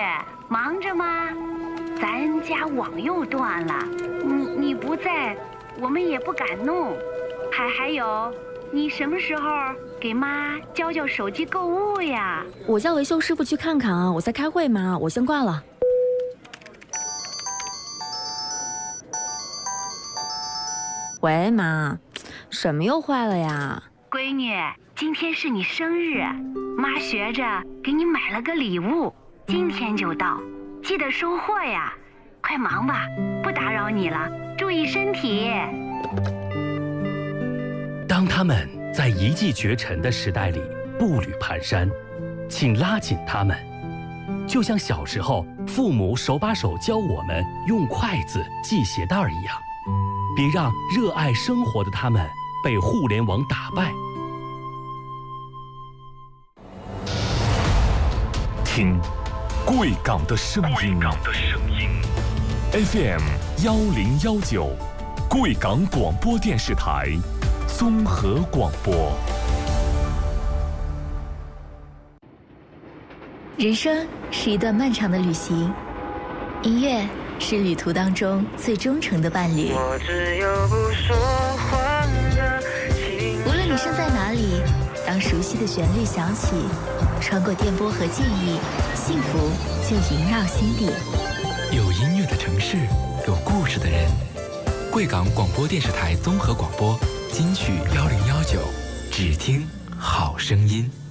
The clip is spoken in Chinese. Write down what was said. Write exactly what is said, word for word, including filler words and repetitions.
忙着吗？咱家网又断了，你你不在，我们也不敢弄。还还有，你什么时候给妈教教手机购物呀？ 我叫维修师傅去看看啊，我在开会嘛，我先挂了。喂，妈，什么又坏了呀？ 闺女，今天是你生日，妈学着给你买了个礼物，今天就到，记得收货呀。快忙吧，不打扰你了，注意身体。 当他们在一骑绝尘的时代里步履蹒跚，请拉紧他们，就像小时候父母手把手教我们用筷子系鞋带一样。别让热爱生活的他们被互联网打败。 听贵港的声音 ，F M 幺零幺九，贵港广播电视台综合广播。 人生是一段漫长的旅行，音乐是旅途当中最忠诚的伴侣。 我只有不说谎的情无论你身在哪里，当熟悉的旋律响起，穿过电波和记忆，幸福就萦绕心底。 有音乐的城市，有故事的人。贵港广播电视台综合广播金曲幺零幺九，只听好声音。